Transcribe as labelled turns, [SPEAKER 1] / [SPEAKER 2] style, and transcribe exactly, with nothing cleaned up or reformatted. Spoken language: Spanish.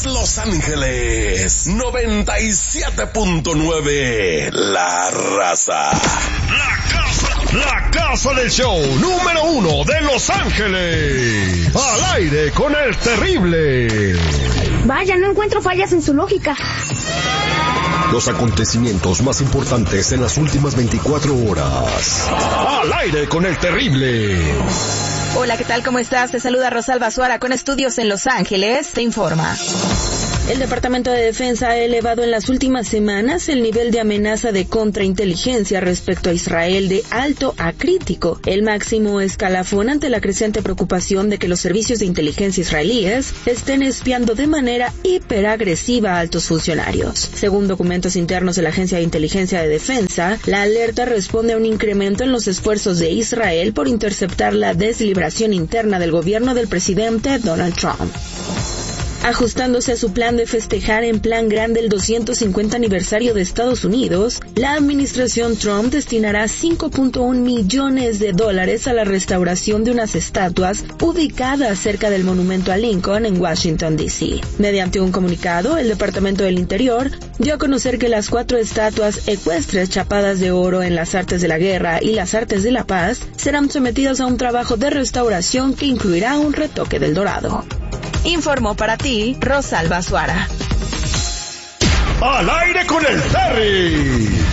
[SPEAKER 1] Los Ángeles, noventa y siete punto nueve, La Raza.
[SPEAKER 2] La casa, la casa del show número uno de Los Ángeles. Al aire con el terrible.
[SPEAKER 3] Vaya, no encuentro fallas en su lógica.
[SPEAKER 4] Los acontecimientos más importantes en las últimas veinticuatro horas.
[SPEAKER 2] Al aire con el terrible.
[SPEAKER 5] Hola, ¿qué tal? ¿Cómo estás? Te saluda Rosalba Suara con estudios en Los Ángeles. Te informa. El Departamento de Defensa ha elevado en las últimas semanas el nivel de amenaza de contrainteligencia respecto a Israel de alto a crítico, el máximo escalafón ante la creciente preocupación de que los servicios de inteligencia israelíes estén espiando de manera hiperagresiva a altos funcionarios. Según documentos internos de la Agencia de Inteligencia de Defensa, la alerta responde a un incremento en los esfuerzos de Israel por interceptar la deslibración interna del gobierno del presidente Donald Trump. Ajustándose a su plan de festejar en plan grande el doscientos cincuenta aniversario de Estados Unidos, la administración Trump destinará cinco punto uno millones de dólares a la restauración de unas estatuas ubicadas cerca del monumento a Lincoln en Washington, D C Mediante un comunicado, el Departamento del Interior dio a conocer que las cuatro estatuas ecuestres chapadas de oro en las artes de la guerra y las artes de la paz serán sometidas a un trabajo de restauración que incluirá un retoque del dorado. Informó para ti, Rosalba Suara.
[SPEAKER 2] Al aire con el Terry.